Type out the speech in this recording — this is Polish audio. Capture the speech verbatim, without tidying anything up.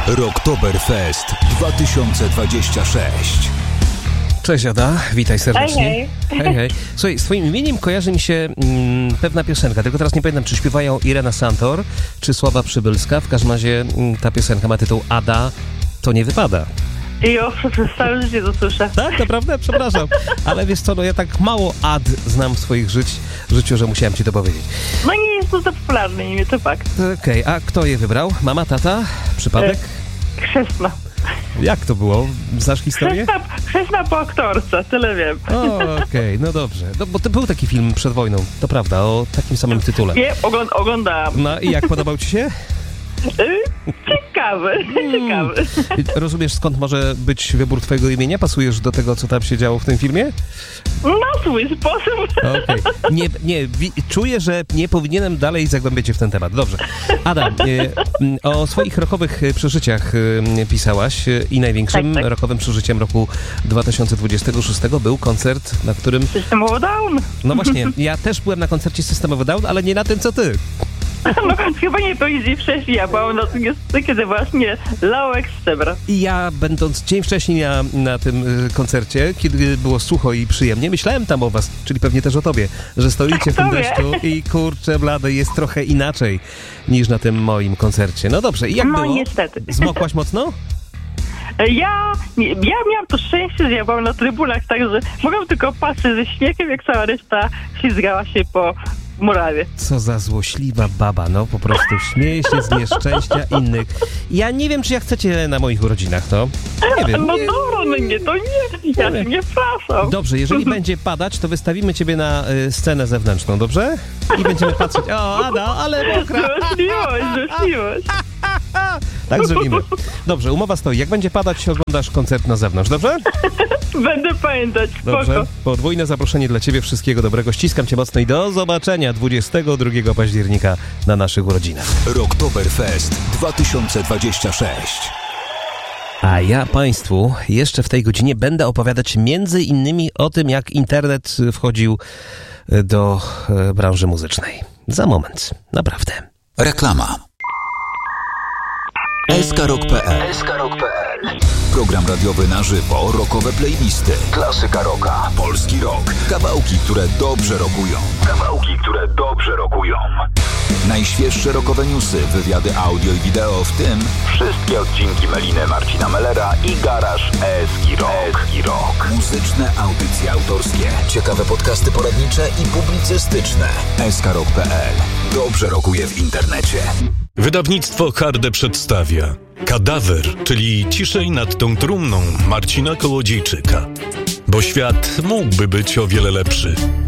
Rocktoberfest dwa tysiące dwadzieścia sześć. Cześć Ada, witaj serdecznie. Hej, hej. Hej, hej. Słuchaj, z twoim imieniem kojarzy mi się mm, pewna piosenka, tylko teraz nie pamiętam, czy śpiewają Irena Santor, czy Sława Przybylska. W każdym razie mm, ta piosenka ma tytuł Ada, to nie wypada. I o, przez całe życie to słyszę. Tak, naprawdę? Przepraszam. Ale wiesz co, no ja tak mało Ad znam w swoich żyć, życiu, że musiałem ci to powiedzieć. No nie jest to za popularne imię, to fakt. Okej, okay, a kto je wybrał? Mama, tata? Przypadek? E, chrzestna. Jak to było? Znasz historię? Chrzestna, chrzestna po aktorce, tyle wiem. O, okej, okay, no dobrze. No, bo to był taki film przed wojną, to prawda, o takim samym tytule. Nie, ogląd- oglądałam. No i jak podobał ci się? Ciekawy, ciekawy. Hmm. Rozumiesz, skąd może być wybór twojego imienia? Pasujesz do tego, co tam się działo w tym filmie? Na swój sposób. Okej. Okay. Nie, nie, wi- czuję, że nie powinienem dalej zagłębiać się w ten temat. Dobrze. Adam, e, o swoich rockowych przeżyciach e, pisałaś e, i największym tak, tak. rockowym przeżyciem roku dwa tysiące dwudziestego szóstego był koncert, na którym... System of a Down. No właśnie, ja też byłem na koncercie System of a Down, ale nie na tym, co ty. No, chyba nie powiedzieli wcześniej, ja byłam na tym, kiedy właśnie Lałek Stebra. I ja, będąc dzień wcześniej na, na tym y, koncercie, kiedy było sucho i przyjemnie, myślałem tam o was, czyli pewnie też o tobie, że stoicie w tym deszczu i kurczę blade, jest trochę inaczej niż na tym moim koncercie. No dobrze, i jak no, było? niestety. Zmokłaś mocno? Ja, ja miałam to szczęście, że ja byłam na trybunach, także mogłam tylko patrzeć ze śmiechem, jak cała reszta ślizgała się po murawie. Co za złośliwa baba, no po prostu śmieje się z nieszczęścia innych. Ja nie wiem, czy ja chcecie na moich urodzinach, no. Nie wiem. No nie, dobra, no nie, to nie, ja nie, nie przepraszam. Dobrze, jeżeli będzie padać, to wystawimy ciebie na y, scenę zewnętrzną, dobrze? I będziemy patrzeć, o Ada, ale mokra. Złośliwość, złośliwość. Tak zrobimy. Dobrze, umowa stoi. Jak będzie padać, oglądasz koncert na zewnątrz, dobrze? Będę pamiętać, spoko. Dobrze. Podwójne zaproszenie dla ciebie. Wszystkiego dobrego. Ściskam cię mocno i do zobaczenia dwudziestego drugiego października na naszych urodzinach. Rocktoberfest dwa tysiące dwadzieścia sześć. A ja państwu jeszcze w tej godzinie będę opowiadać między innymi o tym, jak internet wchodził do branży muzycznej. Za moment. Naprawdę. Reklama. S K Rock kropka P L. S K Rock kropka P L. Program radiowy na żywo, rockowe playlisty, Klasyka rocka, polski rock, kawałki, które dobrze rockują. Kawałki, które dobrze rockują. Najświeższe rockowe newsy, wywiady audio i wideo, w tym wszystkie odcinki Meliny Marcina Mellera i Garaż Eski Rock. Eski Rock. Muzyczne audycje autorskie, ciekawe podcasty poradnicze i publicystyczne. S K Rock kropka P L. Dobrze rockuje w internecie. Wydawnictwo Harde przedstawia Kadawer, czyli Ciszej nad tą trumną Marcina Kołodziejczyka. Bo świat mógłby być o wiele lepszy,